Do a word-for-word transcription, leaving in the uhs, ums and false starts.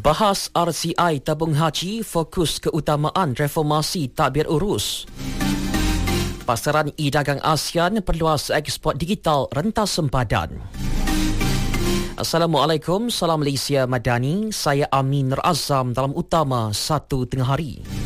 Bahas R C I tabung haji fokus keutamaan reformasi tadbir urus. Pasaran e-dagang ASEAN perluas ekspor digital rentas sempadan. Assalamualaikum, salam Malaysia Madani. Saya Amin Nur Azam dalam utama satu tengah hari.